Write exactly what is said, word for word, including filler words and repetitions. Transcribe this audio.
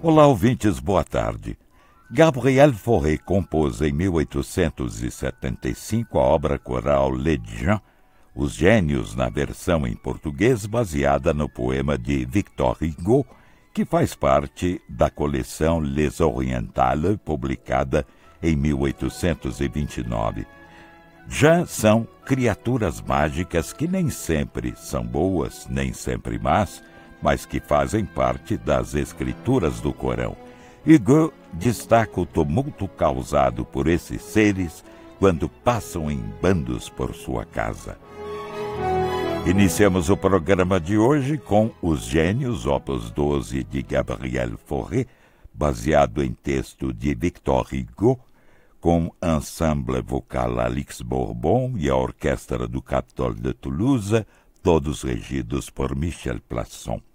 Olá, ouvintes, boa tarde. Gabriel Fauré compôs em mil oitocentos e setenta e cinco a obra coral Les Gens, Os Gênios, na versão em português, baseada no poema de Victor Hugo, que faz parte da coleção Les Orientales, publicada em mil oitocentos e vinte e nove. Gens são criaturas mágicas que nem sempre são boas, nem sempre más, mas que fazem parte das escrituras do Corão. Hugo destaca o tumulto causado por esses seres quando passam em bandos por sua casa. Iniciamos o programa de hoje com Os Gênios, opus doze de Gabriel Fauré, baseado em texto de Victor Hugo, com ensemble vocal Alix Bourbon e a orquestra do Capitole de Toulouse, todos regidos por Michel Plasson.